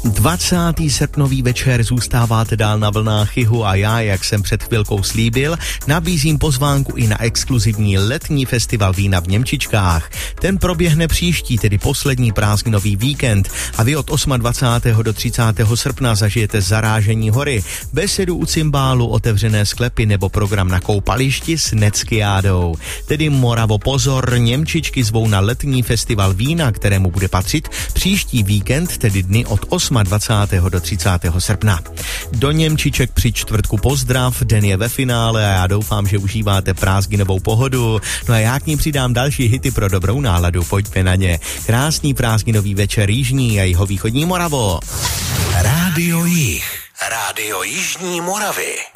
20. srpnový večer zůstáváte dál na vlnách Jihu a já, jak jsem před chvilkou slíbil, nabízím pozvánku i na exkluzivní letní festival vína v Němčičkách. Ten proběhne příští, tedy poslední prázdninový víkend a vy od 28. do 30. srpna zažijete zarážení hory, besedu u cymbálu, otevřené sklepy nebo program na koupališti s Neckiádou. Tedy Moravo pozor, Němčičky zvou na letní festival vína, kterému bude patřit příští víkend, tedy dny od 28. do 30. srpna. Do Němčiček při čtvrtku pozdrav, den je ve finále a já doufám, že užíváte prázdninovou pohodu. No a já k ní přidám další hity pro dobrou náladu, pojďme na ně. Krásný prázdninový večer jižní a jihovýchodní Moravo. Rádio Jih, Rádio Jižní Moravy.